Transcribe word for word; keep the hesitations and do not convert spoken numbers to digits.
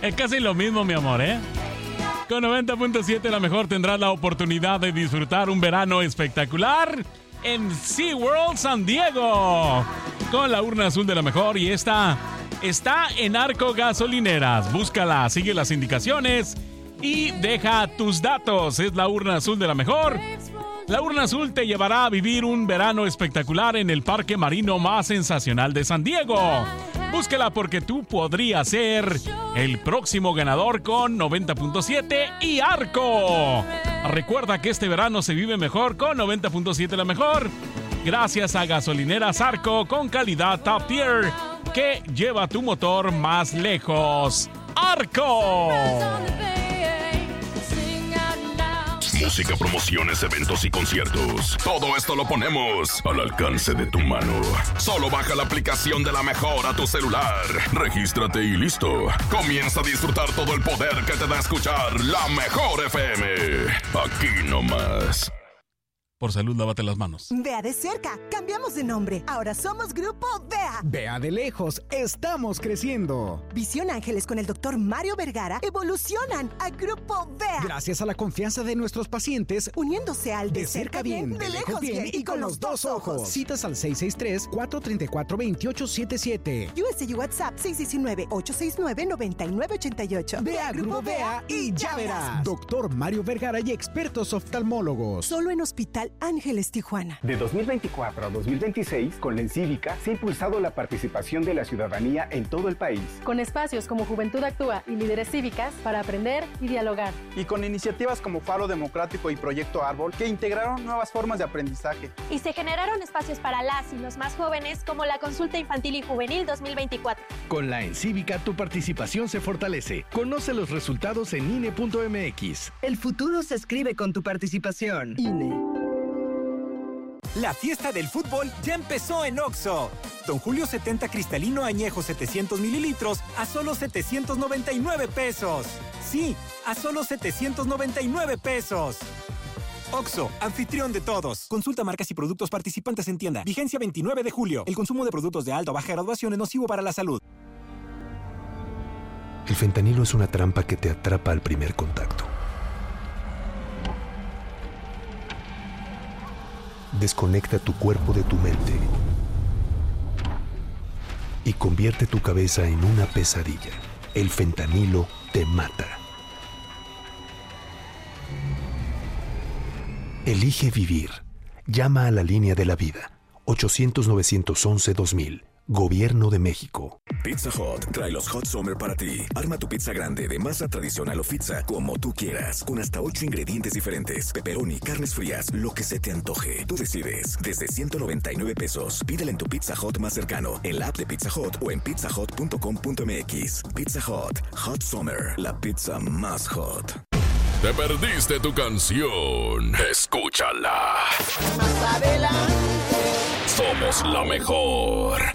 Es casi lo mismo, mi amor, ¿eh? Con noventa punto siete La Mejor tendrás la oportunidad de disfrutar un verano espectacular en SeaWorld San Diego. Con la urna azul de La Mejor, y esta está en Arco Gasolineras. Búscala, sigue las indicaciones y deja tus datos. Es la urna azul de La Mejor. La urna azul te llevará a vivir un verano espectacular en el parque marino más sensacional de San Diego. Búsquela porque tú podrías ser el próximo ganador con noventa punto siete y Arco. Recuerda que este verano se vive mejor con noventa punto siete La Mejor. Gracias a Gasolineras Arco, con calidad top tier que lleva tu motor más lejos. ¡Arco! Música, promociones, eventos y conciertos. Todo esto lo ponemos al alcance de tu mano. Solo baja la aplicación de La Mejor a tu celular. Regístrate y listo. Comienza a disfrutar todo el poder que te da escuchar La Mejor F M. Aquí nomás. Por salud, lávate las manos. Vea de cerca, cambiamos de nombre. Ahora somos Grupo Vea. Vea de lejos, estamos creciendo. Visión Ángeles con el doctor Mario Vergara evolucionan a Grupo Vea. Gracias a la confianza de nuestros pacientes, uniéndose al de, de cerca bien, bien, de lejos bien, bien y con los dos ojos. Citas al seis seis tres, cuatro tres cuatro, dos ocho siete siete. U S U WhatsApp seis uno nueve, ocho seis nueve, nueve nueve ocho ocho. Vea Grupo Vea y ya verás. Doctor Mario Vergara y expertos oftalmólogos. Solo en Hospital Ángeles Tijuana. De dos mil veinticuatro a dos mil veintiséis, con la Encívica se ha impulsado la participación de la ciudadanía en todo el país. Con espacios como Juventud Actúa y Líderes Cívicas para aprender y dialogar. Y con iniciativas como Faro Democrático y Proyecto Árbol que integraron nuevas formas de aprendizaje. Y se generaron espacios para las y los más jóvenes como la Consulta Infantil y Juvenil dos mil veinticuatro. Con la Encívica tu participación se fortalece. Conoce los resultados en I N E punto M X. El futuro se escribe con tu participación. I N E. La fiesta del fútbol ya empezó en Oxxo. Don Julio setenta cristalino añejo setecientos mililitros a solo setecientos noventa y nueve pesos. Sí, a solo setecientos noventa y nueve pesos. Oxxo, anfitrión de todos. Consulta marcas y productos participantes en tienda. Vigencia veintinueve de julio. El consumo de productos de alta o baja graduación es nocivo para la salud. El fentanilo es una trampa que te atrapa al primer contacto. Desconecta tu cuerpo de tu mente y convierte tu cabeza en una pesadilla. El fentanilo te mata. Elige vivir. Llama a la línea de la vida. ochocientos, novecientos once, dos mil. Gobierno de México. Pizza Hut trae los Hot Summer para ti. Arma tu pizza grande de masa tradicional o pizza como tú quieras, con hasta ocho ingredientes diferentes: pepperoni, carnes frías, lo que se te antoje. Tú decides. Desde ciento noventa y nueve pesos. Pídela en tu Pizza Hut más cercano, en la app de Pizza Hut o en pizza hut punto com punto m x. Pizza Hut, Hot Summer, la pizza más hot. ¿Te perdiste tu canción? Escúchala. Más adelante. Somos la mejor.